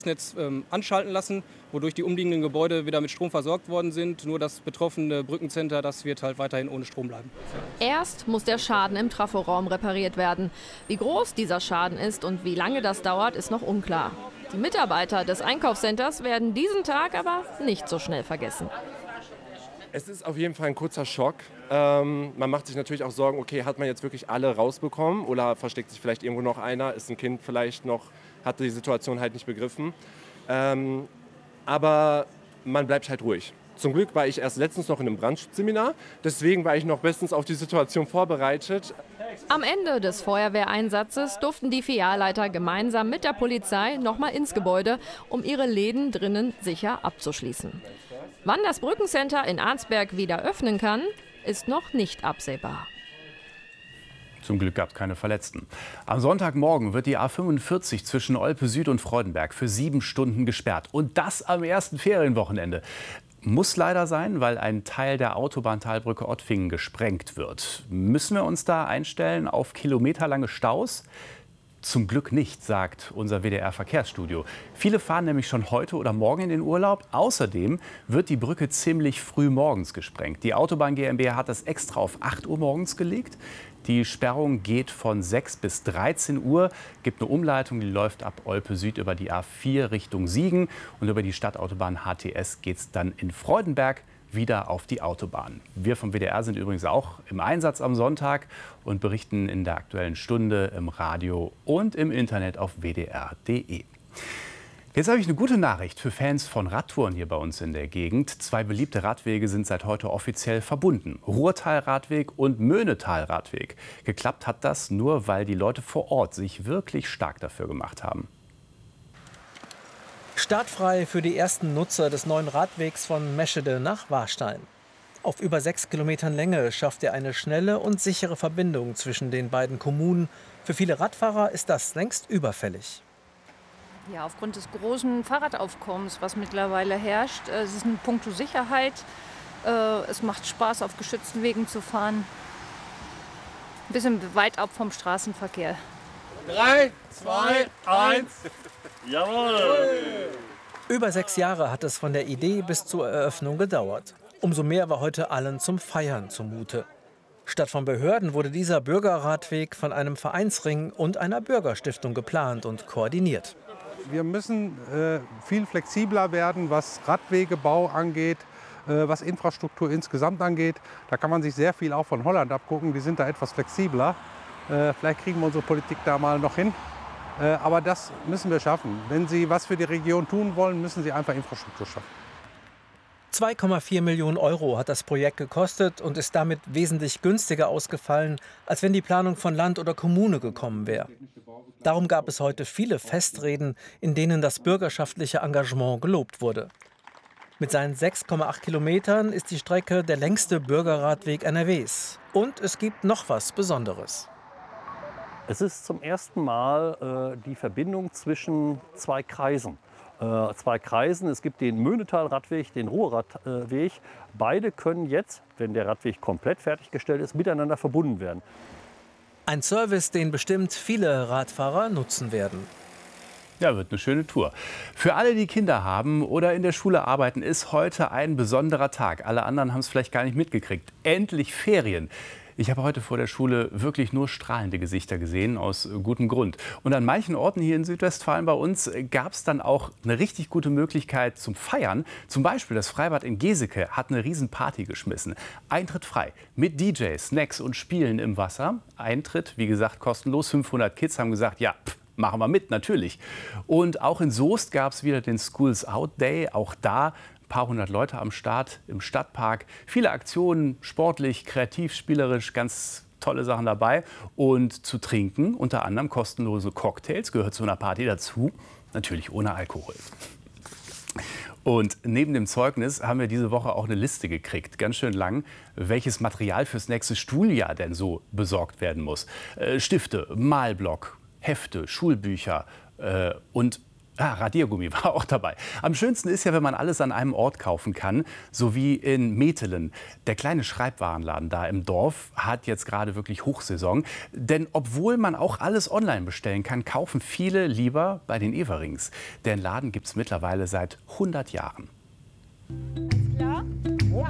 Netz anschalten lassen, wodurch die umliegenden Gebäude wieder mit Strom versorgt worden sind. Nur das betroffene Brückencenter, das wird halt weiterhin ohne Strom bleiben. Erst muss der Schaden im Traforaum repariert werden. Wie groß dieser Schaden ist und wie lange das dauert, ist noch unklar. Die Mitarbeiter des Einkaufscenters werden diesen Tag aber nicht so schnell vergessen. Es ist auf jeden Fall ein kurzer Schock. Man macht sich natürlich auch Sorgen, okay, hat man jetzt wirklich alle rausbekommen oder versteckt sich vielleicht irgendwo noch einer, ist ein Kind vielleicht noch, hat die Situation halt nicht begriffen. Aber man bleibt halt ruhig. Zum Glück war ich erst letztens noch in einem Brandschutzseminar, deswegen war ich noch bestens auf die Situation vorbereitet. Am Ende des Feuerwehreinsatzes durften die Filialleiter gemeinsam mit der Polizei nochmal ins Gebäude, um ihre Läden drinnen sicher abzuschließen. Wann das Brückencenter in Arnsberg wieder öffnen kann, ist noch nicht absehbar. Zum Glück gab es keine Verletzten. Am Sonntagmorgen wird die A45 zwischen Olpe Süd und Freudenberg für 7 Stunden gesperrt. Und das am ersten Ferienwochenende. Muss leider sein, weil ein Teil der Autobahntalbrücke Ottfingen gesprengt wird. Müssen wir uns da einstellen auf kilometerlange Staus? Zum Glück nicht, sagt unser WDR-Verkehrsstudio. Viele fahren nämlich schon heute oder morgen in den Urlaub. Außerdem wird die Brücke ziemlich früh morgens gesprengt. Die Autobahn GmbH hat das extra auf 8 Uhr morgens gelegt. Die Sperrung geht von 6 bis 13 Uhr. Gibt eine Umleitung, die läuft ab Olpe Süd über die A4 Richtung Siegen. Und über die Stadtautobahn HTS geht es dann in Freudenberg wieder auf die Autobahn. Wir vom WDR sind übrigens auch im Einsatz am Sonntag und berichten in der Aktuellen Stunde im Radio und im Internet auf wdr.de. Jetzt habe ich eine gute Nachricht für Fans von Radtouren hier bei uns in der Gegend. 2 beliebte Radwege sind seit heute offiziell verbunden. Ruhrtal-Radweg und Möhnetal-Radweg. Geklappt hat das nur, weil die Leute vor Ort sich wirklich stark dafür gemacht haben. Startfrei für die ersten Nutzer des neuen Radwegs von Meschede nach Warstein. Auf über 6 Kilometern Länge schafft er eine schnelle und sichere Verbindung zwischen den beiden Kommunen. Für viele Radfahrer ist das längst überfällig. Ja, aufgrund des großen Fahrradaufkommens, was mittlerweile herrscht, es ist ein Punkto Sicherheit. Es macht Spaß, auf geschützten Wegen zu fahren. Ein bisschen weit ab vom Straßenverkehr. 3, 2, 1. Jawohl! Über 6 Jahre hat es von der Idee bis zur Eröffnung gedauert. Umso mehr war heute allen zum Feiern zumute. Statt von Behörden wurde dieser Bürgerradweg von einem Vereinsring und einer Bürgerstiftung geplant und koordiniert. Wir müssen viel flexibler werden, was Radwegebau angeht, was Infrastruktur insgesamt angeht. Da kann man sich sehr viel auch von Holland abgucken. Die sind da etwas flexibler. Vielleicht kriegen wir unsere Politik da mal noch hin. Aber das müssen wir schaffen. Wenn Sie was für die Region tun wollen, müssen Sie einfach Infrastruktur schaffen. 2,4 Millionen Euro hat das Projekt gekostet und ist damit wesentlich günstiger ausgefallen, als wenn die Planung von Land oder Kommune gekommen wäre. Darum gab es heute viele Festreden, in denen das bürgerschaftliche Engagement gelobt wurde. Mit seinen 6,8 Kilometern ist die Strecke der längste Bürgerradweg NRWs. Und es gibt noch was Besonderes. Es ist zum ersten Mal die Verbindung zwischen 2 Kreisen. Es gibt den Möhnetal-Radweg, den Ruhrradweg. Beide können jetzt, wenn der Radweg komplett fertiggestellt ist, miteinander verbunden werden. Ein Service, den bestimmt viele Radfahrer nutzen werden. Ja, wird eine schöne Tour. Für alle, die Kinder haben oder in der Schule arbeiten, ist heute ein besonderer Tag. Alle anderen haben es vielleicht gar nicht mitgekriegt. Endlich Ferien. Ich habe heute vor der Schule wirklich nur strahlende Gesichter gesehen, aus gutem Grund. Und an manchen Orten hier in Südwestfalen bei uns gab es dann auch eine richtig gute Möglichkeit zum Feiern. Zum Beispiel das Freibad in Geseke hat eine Riesenparty geschmissen. Eintritt frei, mit DJs, Snacks und Spielen im Wasser. Eintritt, wie gesagt, kostenlos. 500 Kids haben gesagt, ja, machen wir mit, natürlich. Und auch in Soest gab es wieder den Schools Out Day. Auch da paar hundert Leute am Start im Stadtpark. Viele Aktionen, sportlich, kreativ, spielerisch, ganz tolle Sachen dabei. Und zu trinken, unter anderem kostenlose Cocktails, gehört zu einer Party dazu. Natürlich ohne Alkohol. Und neben dem Zeugnis haben wir diese Woche auch eine Liste gekriegt, ganz schön lang, welches Material fürs nächste Schuljahr denn so besorgt werden muss. Stifte, Malblock, Hefte, Schulbücher und Radiergummi war auch dabei. Am schönsten ist ja, wenn man alles an einem Ort kaufen kann, so wie in Metelen. Der kleine Schreibwarenladen da im Dorf hat jetzt gerade wirklich Hochsaison. Denn obwohl man auch alles online bestellen kann, kaufen viele lieber bei den Everings. Den Laden gibt es mittlerweile seit 100 Jahren. Ja? Ja.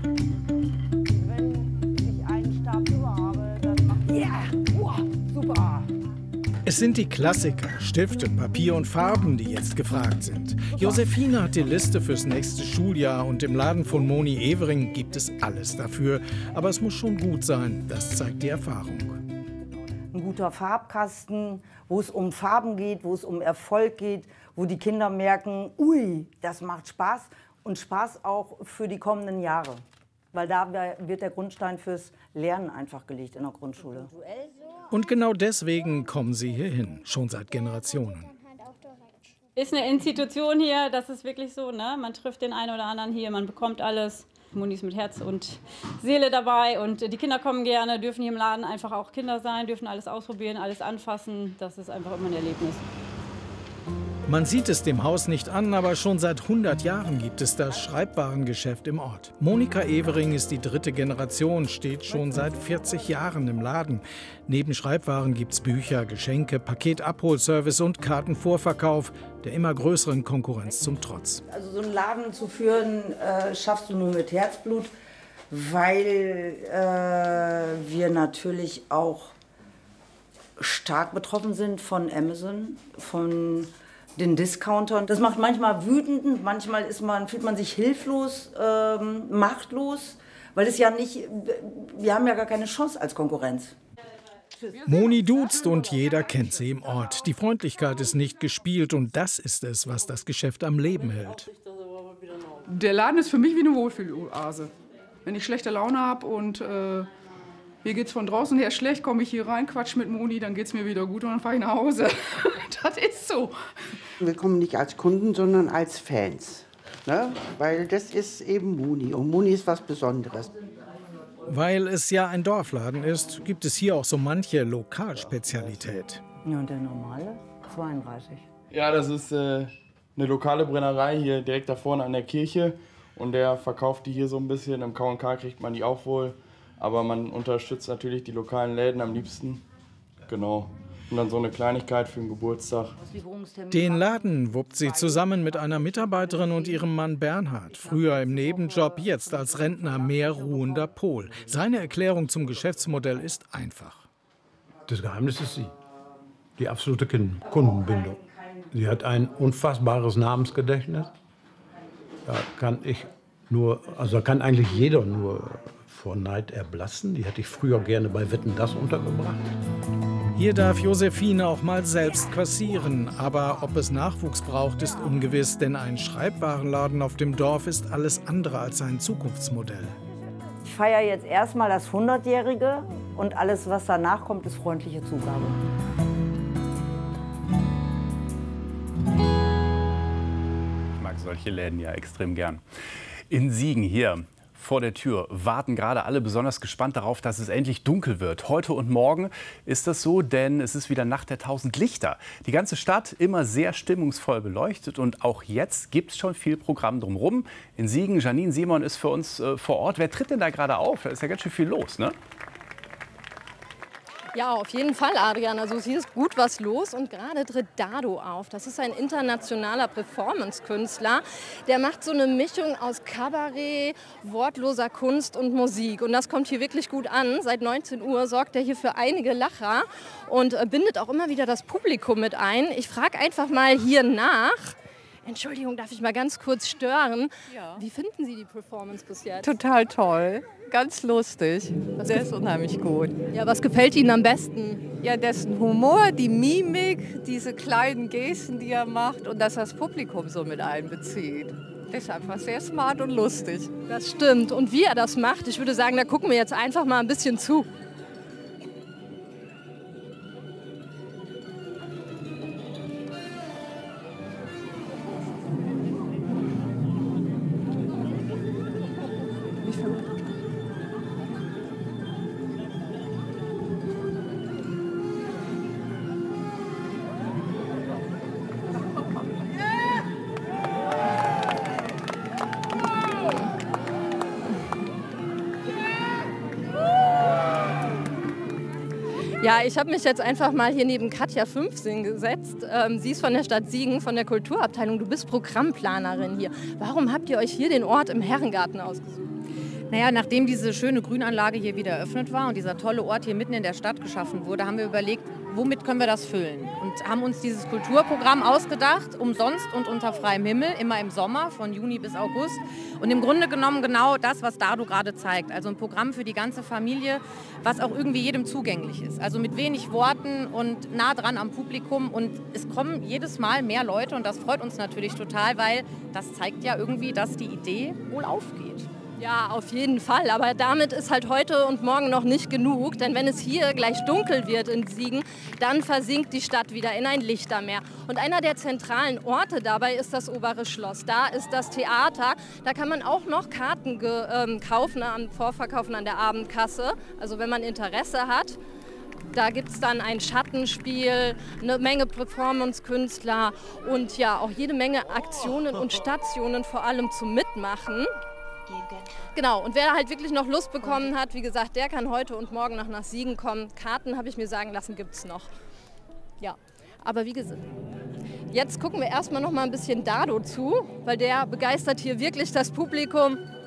Wenn ich einen Stab über habe, dann macht es... Ja! Wow, super! Es sind die Klassiker, Stifte, Papier und Farben, die jetzt gefragt sind. Josephine hat die Liste fürs nächste Schuljahr und im Laden von Moni Evering gibt es alles dafür. Aber es muss schon gut sein, das zeigt die Erfahrung. Ein guter Farbkasten, wo es um Farben geht, wo es um Erfolg geht, wo die Kinder merken, ui, das macht Spaß und Spaß auch für die kommenden Jahre. Weil da wird der Grundstein fürs Lernen einfach gelegt in der Grundschule. Und genau deswegen kommen sie hier hin, schon seit Generationen. Ist eine Institution hier, das ist wirklich so, ne? Man trifft den einen oder anderen hier, man bekommt alles. Moni ist mit Herz und Seele dabei und die Kinder kommen gerne, dürfen hier im Laden einfach auch Kinder sein, dürfen alles ausprobieren, alles anfassen. Das ist einfach immer ein Erlebnis. Man sieht es dem Haus nicht an, aber schon seit 100 Jahren gibt es das Schreibwarengeschäft im Ort. Monika Evering ist die 3. Generation, steht schon seit 40 Jahren im Laden. Neben Schreibwaren gibt es Bücher, Geschenke, Paketabholservice und Kartenvorverkauf, der immer größeren Konkurrenz zum Trotz. Also so einen Laden zu führen, schaffst du nur mit Herzblut, weil wir natürlich auch stark betroffen sind von Amazon, von den Discountern. Das macht manchmal wütend, manchmal fühlt man sich hilflos, machtlos, weil es ja nicht, wir haben ja gar keine Chance als Konkurrenz. Moni duzt und jeder kennt sie im Ort. Die Freundlichkeit ist nicht gespielt und das ist es, was das Geschäft am Leben hält. Der Laden ist für mich wie eine Wohlfühloase. Wenn ich schlechte Laune habe und mir geht's von draußen her schlecht, komme ich hier rein, quatsch mit Moni, dann geht's mir wieder gut und dann fahre ich nach Hause. Das ist so. Wir kommen nicht als Kunden, sondern als Fans. Ne? Weil das ist eben Moni und Moni ist was Besonderes. Weil es ja ein Dorfladen ist, gibt es hier auch so manche Lokalspezialität. Ja, und der normale? 32. Ja, das ist eine lokale Brennerei hier direkt da vorne an der Kirche. Und der verkauft die hier so ein bisschen. Im K&K kriegt man die auch wohl. Aber man unterstützt natürlich die lokalen Läden am liebsten. Genau. Und dann so eine Kleinigkeit für den Geburtstag. Den Laden wuppt sie zusammen mit einer Mitarbeiterin und ihrem Mann Bernhard. Früher im Nebenjob, jetzt als Rentner mehr ruhender Pol. Seine Erklärung zum Geschäftsmodell ist einfach. Das Geheimnis ist sie. Die absolute Kundenbindung. Sie hat ein unfassbares Namensgedächtnis. Da kann eigentlich jeder nur vor Neid erblassen. Die hätte ich früher gerne bei Wetten, das untergebracht. Hier darf Josephine auch mal selbst kassieren. Aber ob es Nachwuchs braucht, ist ungewiss. Denn ein Schreibwarenladen auf dem Dorf ist alles andere als ein Zukunftsmodell. Ich feiere jetzt erstmal das 100-Jährige und alles, was danach kommt, ist freundliche Zugabe. Ich mag solche Läden ja extrem gern. In Siegen hier vor der Tür warten gerade alle besonders gespannt darauf, dass es endlich dunkel wird. Heute und morgen ist das so, denn es ist wieder Nacht der 1000 Lichter. Die ganze Stadt immer sehr stimmungsvoll beleuchtet und auch jetzt gibt es schon viel Programm drumherum. In Siegen, Janine Simon ist für uns vor Ort. Wer tritt denn da gerade auf? Da ist ja ganz schön viel los, ne? Ja, auf jeden Fall, Adrian. Also hier ist gut was los und gerade tritt Dado auf. Das ist ein internationaler Performance-Künstler. Der macht so eine Mischung aus Kabarett, wortloser Kunst und Musik. Und das kommt hier wirklich gut an. Seit 19 Uhr sorgt er hier für einige Lacher und bindet auch immer wieder das Publikum mit ein. Ich frage einfach mal hier nach. Entschuldigung, darf ich mal ganz kurz stören? Ja. Wie finden Sie die Performance bis jetzt? Total toll, ganz lustig. Der ist unheimlich gut. Ja, was gefällt Ihnen am besten? Ja, dessen Humor, die Mimik, diese kleinen Gesten, die er macht und dass das Publikum so mit einbezieht. Das ist einfach sehr smart und lustig. Das stimmt. Und wie er das macht, ich würde sagen, da gucken wir jetzt einfach mal ein bisschen zu. Ja, ich habe mich jetzt einfach mal hier neben Katja Fünfsing gesetzt. Sie ist von der Stadt Siegen, von der Kulturabteilung. Du bist Programmplanerin hier. Warum habt ihr euch hier den Ort im Herrengarten ausgesucht? Naja, nachdem diese schöne Grünanlage hier wieder eröffnet war und dieser tolle Ort hier mitten in der Stadt geschaffen wurde, haben wir überlegt, womit können wir das füllen? Und haben uns dieses Kulturprogramm ausgedacht, umsonst und unter freiem Himmel, immer im Sommer, von Juni bis August. Und im Grunde genommen genau das, was Dado gerade zeigt. Also ein Programm für die ganze Familie, was auch irgendwie jedem zugänglich ist. Also mit wenig Worten und nah dran am Publikum. Und es kommen jedes Mal mehr Leute und das freut uns natürlich total, weil das zeigt ja irgendwie, dass die Idee wohl aufgeht. Ja, auf jeden Fall. Aber damit ist halt heute und morgen noch nicht genug. Denn wenn es hier gleich dunkel wird in Siegen, dann versinkt die Stadt wieder in ein Lichtermeer. Und einer der zentralen Orte dabei ist das Obere Schloss. Da ist das Theater. Da kann man auch noch Karten kaufen, vorverkaufen an der Abendkasse. Also wenn man Interesse hat. Da gibt es dann ein Schattenspiel, eine Menge Performance-Künstler und ja auch jede Menge Aktionen und Stationen vor allem zum Mitmachen. Genau, und wer halt wirklich noch Lust bekommen hat, wie gesagt, der kann heute und morgen noch nach Siegen kommen. Karten, habe ich mir sagen lassen, gibt es noch. Ja, aber wie gesagt, jetzt gucken wir erstmal noch mal ein bisschen Dado zu, weil der begeistert hier wirklich das Publikum.